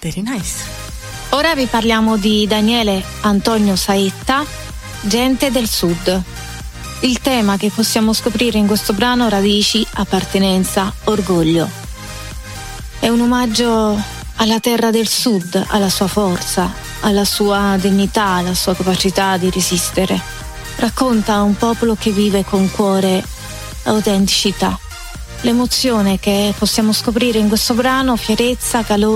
Very nice. Ora vi parliamo di Daniele Antonio Saetta, Gente del Sud. Il tema che possiamo scoprire in questo brano: radici, appartenenza, orgoglio. È un omaggio alla terra del Sud, alla sua forza, alla sua dignità, alla sua capacità di resistere. Racconta un popolo che vive con cuore autenticità. L'emozione che possiamo scoprire in questo brano: fierezza, calore,